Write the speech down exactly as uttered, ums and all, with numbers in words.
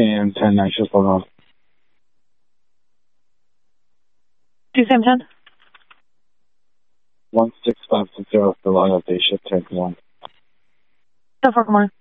and ten night shift on. two seven ten. one six five six zero for log out day shift ten one. So far, good morning.